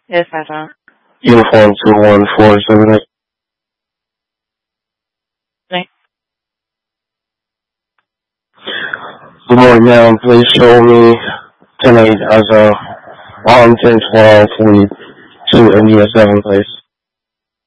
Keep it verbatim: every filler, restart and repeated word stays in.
Yes, Sergeant. Uniform two one four seven eight. Okay. Good morning, ma'am. Please show me ten eight as a on ten twelve forty two India seven, please.